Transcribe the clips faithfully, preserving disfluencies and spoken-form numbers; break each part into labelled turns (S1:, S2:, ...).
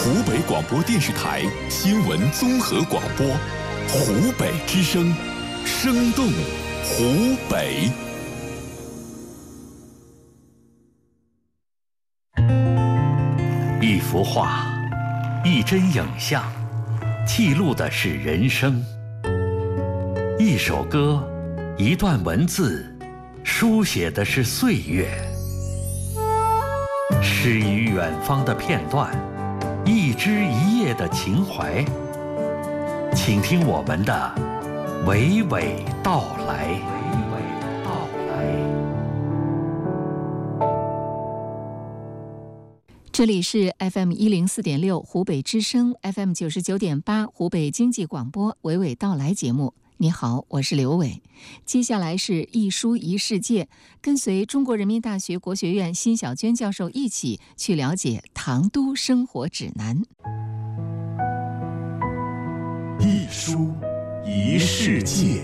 S1: 湖北广播电视台新闻综合广播，湖北之声，生动湖北。
S2: 一幅画，一帧影像，记录的是人生；一首歌，一段文字，书写的是岁月。诗与远方的片段，一枝一叶的情怀。请听我们的娓娓道来。娓娓道来。
S3: 这里是 F M 一零四点六湖北之声 ，F M 九十九点八湖北经济广播娓娓道来节目。你好，我是刘伟。接下来是一书一世界，跟随中国人民大学国学院辛晓娟教授一起去了解唐都生活指南。
S1: 一书一世界。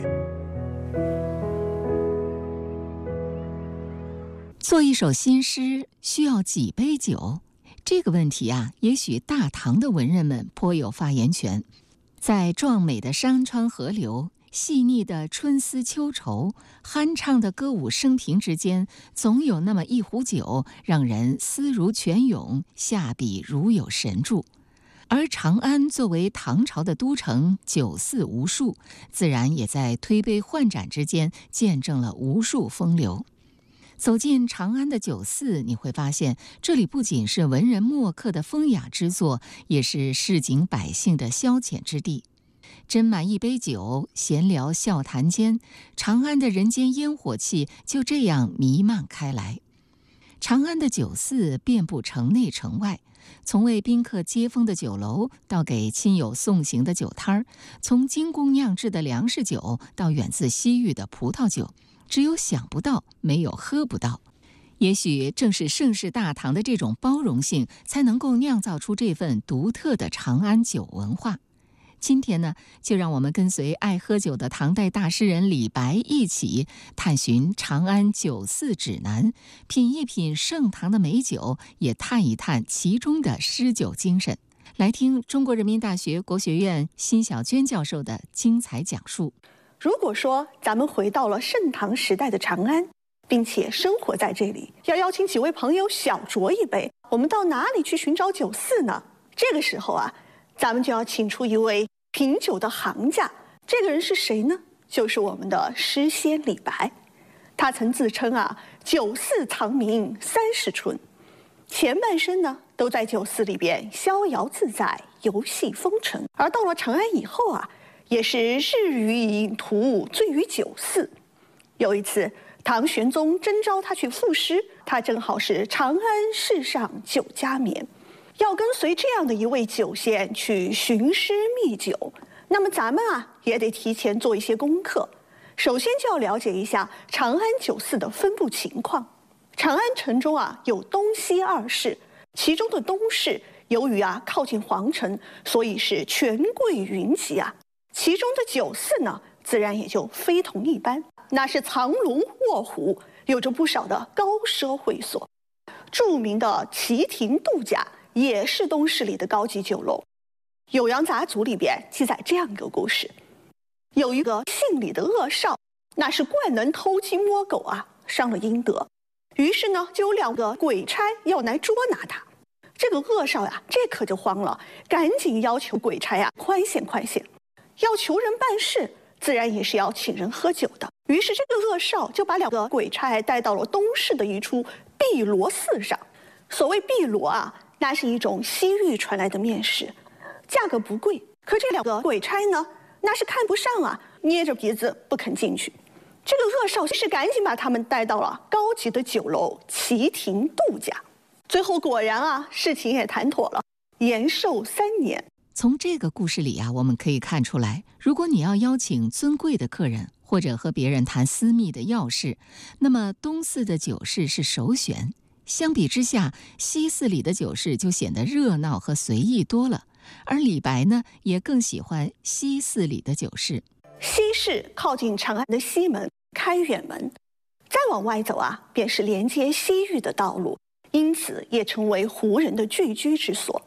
S3: 做一首新诗需要几杯酒？这个问题啊，也许大唐的文人们颇有发言权。在壮美的山川河流、细腻的春思秋愁、酣畅的歌舞升平之间，总有那么一壶酒，让人思如泉涌，下笔如有神助。而长安作为唐朝的都城，酒肆无数，自然也在推杯换盏之间见证了无数风流。走进长安的酒肆，你会发现这里不仅是文人墨客的风雅之作，也是市井百姓的消遣之地。斟满一杯酒，闲聊笑谈间，长安的人间烟火气就这样弥漫开来。长安的酒肆遍布城内城外，从为宾客接风的酒楼，到给亲友送行的酒摊儿，从精工酿制的粮食酒，到远自西域的葡萄酒，只有想不到，没有喝不到。也许正是盛世大唐的这种包容性，才能够酿造出这份独特的长安酒文化。今天呢，就让我们跟随爱喝酒的唐代大诗人李白一起探寻长安酒肆指南，品一品盛唐的美酒，也探一探其中的诗酒精神。来听中国人民大学国学院辛晓娟教授的精彩讲述。
S4: 如果说咱们回到了盛唐时代的长安，并且生活在这里，要邀请几位朋友小酌一杯，我们到哪里去寻找酒肆呢？这个时候啊，咱们就要请出一位品酒的行家。这个人是谁呢？就是我们的诗仙李白。他曾自称啊，酒肆藏名三十春。前半生呢，都在酒肆里边逍遥自在，游戏风尘。而到了长安以后啊，也是日于饮途，醉于酒肆。有一次，唐玄宗征召他去赋诗，他正好是长安市上酒家眠。要跟随这样的一位酒仙去寻诗觅酒，那么咱们啊也得提前做一些功课。首先就要了解一下长安酒肆的分布情况。长安城中啊有东西二市，其中的东市由于啊靠近皇城，所以是权贵云集啊。其中的酒肆呢，自然也就非同一般，那是藏龙卧虎，有着不少的高奢会所。著名的旗亭度假也是东市里的高级酒楼。《酉阳杂俎》里边记载这样一个故事：有一个姓李的恶少，那是惯能偷鸡摸狗啊，伤了阴德。于是呢，就有两个鬼差要来捉拿他。这个恶少呀，这可就慌了，赶紧要求鬼差呀宽限宽限。要求人办事，自然也是要请人喝酒的。于是这个恶少就把两个鬼差带到了东市的一处碧螺寺上。所谓碧螺啊，那是一种西域传来的面食，价格不贵。可这两个鬼差呢，那是看不上啊，捏着鼻子不肯进去。这个恶少是赶紧把他们带到了高级的酒楼旗亭度假。最后果然啊，事情也谈妥了，延寿三年。
S3: 从这个故事里啊，我们可以看出来，如果你要邀请尊贵的客人，或者和别人谈私密的要事，那么东寺的酒室是首选。相比之下，西寺里的酒室就显得热闹和随意多了。而李白呢，也更喜欢西寺里的酒室。
S4: 西市靠近长安的西门、开远门，再往外走啊，便是连接西域的道路，因此也成为胡人的聚居之所。